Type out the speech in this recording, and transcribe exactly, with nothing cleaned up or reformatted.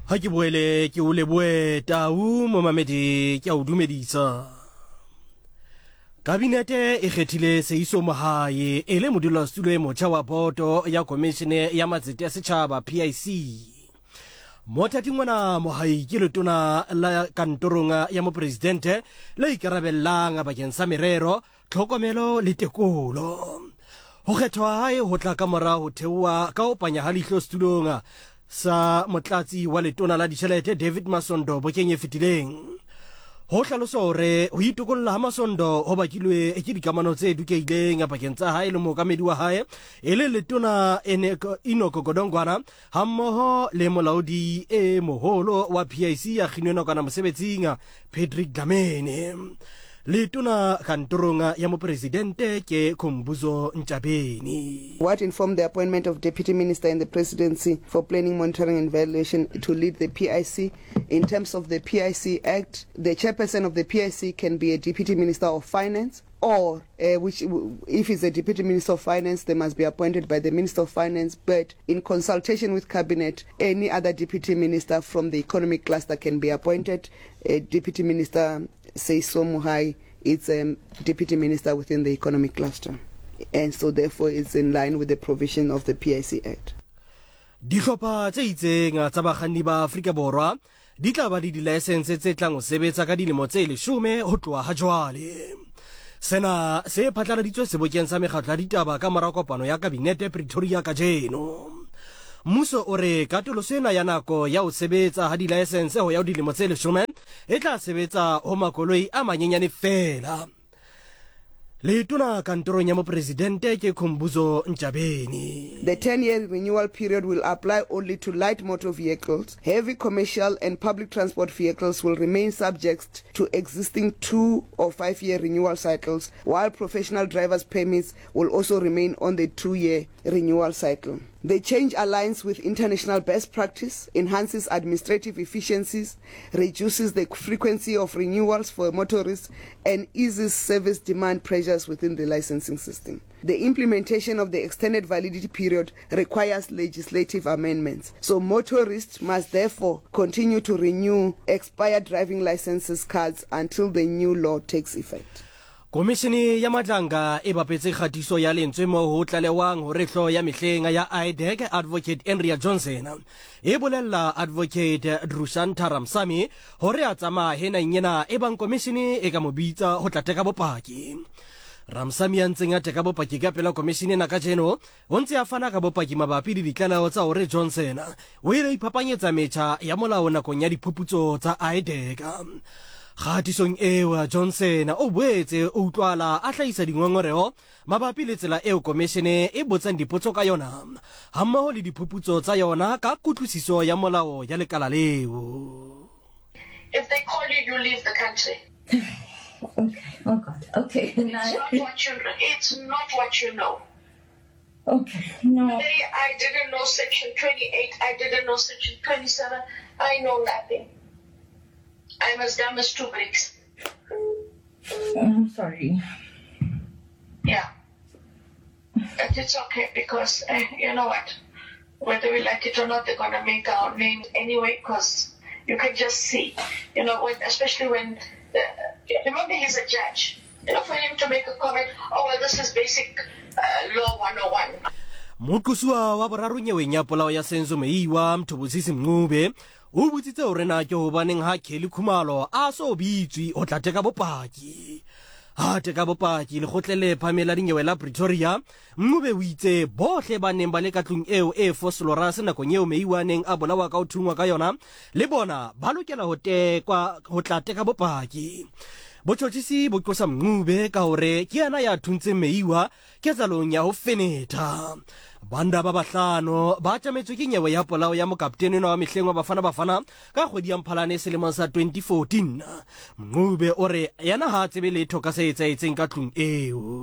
Ha ke boele ke o leboe Tau Momamedi ke a o dumedisa. Kabinete e kgethile Seiso Mohae e le modulasetulo e motjha wa boto ya komishene ya matsete ya setjhaba P I C. Mothating ngwana Mohae ke letona la kantorong ya mopresidente le ikarabellang bakeng sa merero, tlhokomelo le tekolo. Ho kgethwa hae ho tla ka mora ho theoha ka ho panya ha leihlo setulong sa motlatsi wa letona la ditjhelete David Masondo bokeng e fetileng. Ho hlalosa hore ho itokolla ha Masondo ho bakilwe ke dikamano tse dukeileng bakeng tsa hae le mookamedi wa hae e le letona Enoch Godongwana hammoho le molaodi e moholo wa P I C ya kginwe kana mosebetsing Patrick Dlamini. Letona kantorong ya mopresidente ke Khumbudzo Ntshabeni. What informed the appointment of Deputy Minister in the Presidency for Planning, Monitoring and Evaluation to lead the P I C? In terms of the P I C Act, the chairperson of the P I C can be a Deputy Minister of Finance, or uh, which, if it's a Deputy Minister of Finance, they must be appointed by the Minister of Finance, but in consultation with Cabinet, any other Deputy Minister from the economic cluster can be appointed. A Deputy Minister Seiso Mohae is a Deputy Minister within the economic cluster, and so therefore it's in line with the provision of the P I C Act. Dihlopha tse itseng tsa bakganni ba Afrika Borwa di tla ba le di-license tse tlang ho sebetsa ka dilemo tse leshome ho tloha ha jwale. Sena se phatlaladitswe sebokeng sa mekgatlo ya ditaba ka mora kopano ya kabinete Pretoria kajeno. Mmuso o re katoloso ena ya nako ya ho sebetsa ha di-license ho ya ho dilemo tse leshome e tla sebetsa ho makoloi a manyenyane fela. Letona kantorong ya mopresidente ke Khumbudzo Ntshabeni. The ten-year renewal period will apply only to light motor vehicles. Heavy commercial and public transport vehicles will remain subject to existing two or five-year renewal cycles, while professional drivers' permits will also remain on the two-year renewal cycle. The change aligns with international best practice, enhances administrative efficiencies, reduces the frequency of renewals for motorists, and eases service demand pressures within the licensing system. The implementation of the extended validity period requires legislative amendments, so motorists must therefore continue to renew expired driving licenses cards until the new law takes effect. Komishene ya Matlanga e bapetse kgatiso ya lentswe mo ho tlalewang hore hlo ya mehleng ya I D E C Advocate Andrea Johnson e bolella Advocate Drushanta Ramsamy hore a tsamaya hena nyena e bang komishene e ka mobitsa ho tlateka bopaki. Ramsamy a ntseng a teka bopaki ka pela komishene na kajeno o ntse a fana ka bopaki mabapi le ditlaleho tsa hore Johnson o ile iphapanyetsa metjha ya molao nakong ya diphuputso tsa I D E C. Kgatisong ewa Johnson o boetse o utlwala a hlahisa dingongoreo mabapi le tsela eo komishene e botsang dipotso ka yona hammoho le diphuputso tsa yona ka kutlwisiso ya molao ya lekala leo. If they call you, you leave the country. Okay. Oh God. Okay. It's not what you. It's not what you know. Okay. No. Today I didn't know Section twenty-eight. I didn't know Section twenty-seven. I know nothing. I'm as dumb as two bricks. I'm sorry. Yeah. But it's okay because, uh, you know what? Whether we like it or not, they're going to make our names anyway because you can just see. You know, when, especially when, uh, remember he's a judge. You know, for him to make a comment, oh, well, this is basic uh, law one oh one. Moqosua wa boraro nyeweng ya polao ya Senzo Meiwa Mthobosisi Mncube o botsitse hore na ke hobaneng ha Kelly Khumalo a so bitswi o tla teka bopaki. Ha teka bopaki le khotlele phamela dinyewe la Pretoria, Mncube o itse bohle ba neng ba le ka tlung eo e foslora se nakong eo Meiwa neng a bolawa ka ho thungwa ka yona le bona ba lokela ho tekwa ho tla teka bopaki. Botjhotjhisi bo qosa Mncube ka hore ke yana ya thuntseng Meiwa ke tsalong ya ho fenetha. Banda ba bahlano ba tjametswe ke nyewe ya polao ya mokaptene wa mehleng wa Bafana Bafana ka kgwedi ya Mphalane selemong sa twenty fourteen. Mncube o re yana ha tsebe letho ka se etsaetseng ka tlung eo.